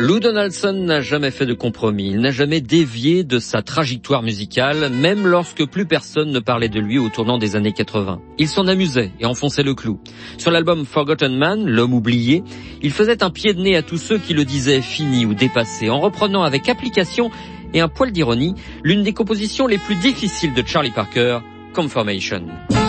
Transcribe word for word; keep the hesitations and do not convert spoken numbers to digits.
Lou Donaldson n'a jamais fait de compromis, il n'a jamais dévié de sa trajectoire musicale, même lorsque plus personne ne parlait de lui au tournant des années quatre-vingts. Il s'en amusait et enfonçait le clou. Sur l'album Forgotten Man, l'homme oublié, il faisait un pied de nez à tous ceux qui le disaient fini ou dépassé, en reprenant avec application et un poil d'ironie l'une des compositions les plus difficiles de Charlie Parker, Confirmation.